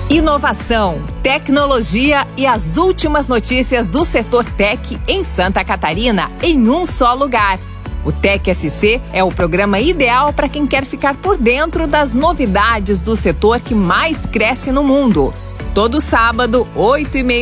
Inovação, tecnologia e as últimas notícias do setor tech em Santa Catarina em um só lugar. O Tech SC é o programa ideal para quem quer ficar por dentro das novidades do setor que mais cresce no mundo. Todo sábado, 8h30